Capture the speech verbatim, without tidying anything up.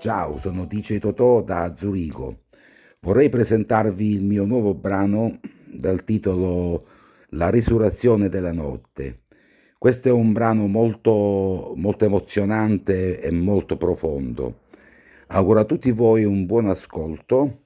Ciao, sono D J Totò da Zurigo. Vorrei presentarvi il mio nuovo brano dal titolo La risurrezione della notte. Questo è un brano molto, molto emozionante e molto profondo. Auguro a tutti voi un buon ascolto